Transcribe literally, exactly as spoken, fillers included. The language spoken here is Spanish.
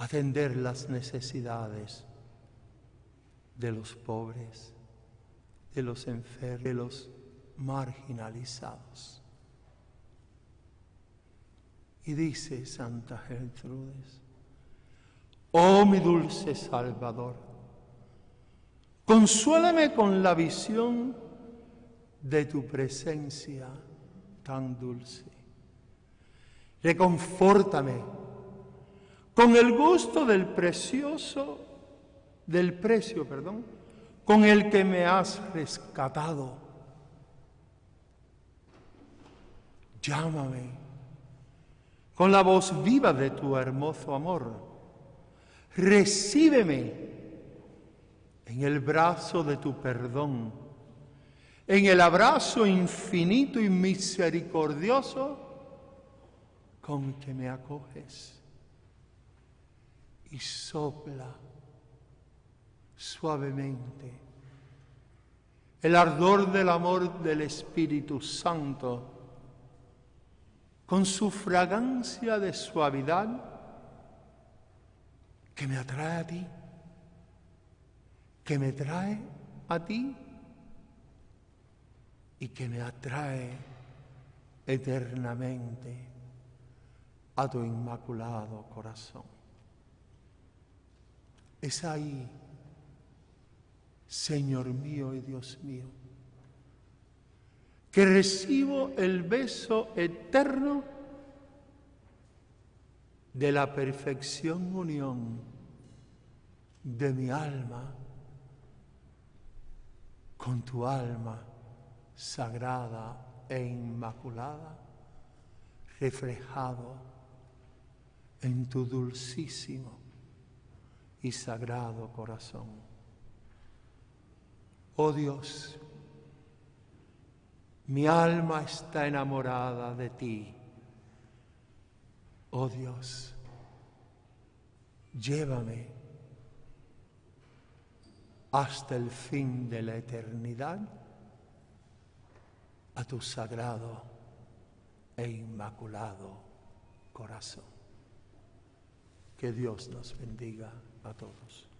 atender las necesidades de los pobres, de los enfermos, de los marginalizados. Y dice Santa Gertrudis: oh mi dulce Salvador, consuélame con la visión de tu presencia tan dulce. Reconfórtame con el gusto del precioso, del precio, perdón, con el que me has rescatado. Llámame con la voz viva de tu hermoso amor. Recíbeme en el brazo de tu perdón, en el abrazo infinito y misericordioso con que me acoges, y sopla suavemente el ardor del amor del Espíritu Santo con su fragancia de suavidad que me atrae a ti, que me trae a ti y que me atrae eternamente a tu inmaculado corazón. Es ahí, Señor mío y Dios mío, que recibo el beso eterno de la perfección unión de mi alma con tu alma sagrada e inmaculada, reflejado en tu dulcísimo y sagrado corazón. Oh Dios, mi alma está enamorada de ti. Oh Dios, llévame hasta el fin de la eternidad a tu sagrado e inmaculado corazón. Que Dios nos bendiga a todos.